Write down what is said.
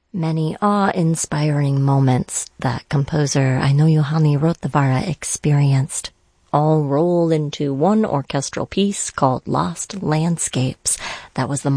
Many awe-inspiring moments that composer Aino Yohane Rotavara experienced all roll into one orchestral piece called Lost Landscapes. That was the